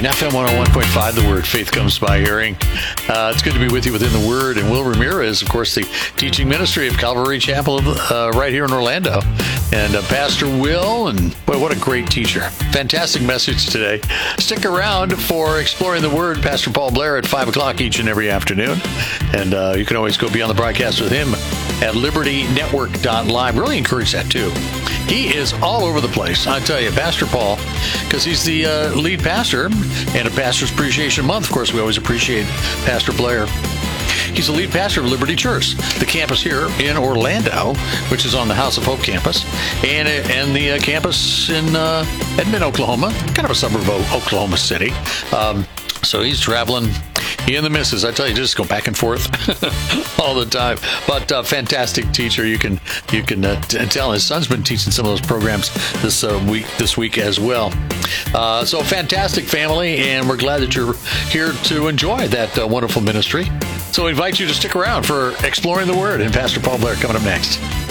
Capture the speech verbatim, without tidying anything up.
and F M one oh one point five, The Word. Faith comes by hearing. Uh, it's good to be with you within the Word. And Will Ramirez, of course, the teaching ministry of Calvary Chapel uh, right here in Orlando. And uh, Pastor Will, and boy, what a great teacher. Fantastic message today. Stick around for Exploring the Word. Pastor Paul Blair at five o'clock each and every afternoon. And uh, you can always go be on the broadcast with him at liberty network dot live. Really encourage that, too. He is all over the place. I tell you, Pastor Paul, because he's the uh, lead pastor, and a Pastor's Appreciation Month. Of course, we always appreciate Pastor Blair. He's the lead pastor of Liberty Church, the campus here in Orlando, which is on the House of Hope campus, and and the uh, campus in uh, Edmond, Oklahoma, kind of a suburb of Oklahoma City. Um, so he's traveling. He and the missus, I tell you, just go back and forth all the time. But uh, fantastic teacher. You can you can uh, t- tell his son's been teaching some of those programs this uh, week this week as well. Uh, so fantastic family, and we're glad that you're here to enjoy that uh, wonderful ministry. So I invite you to stick around for Exploring the Word and Pastor Paul Blair coming up next.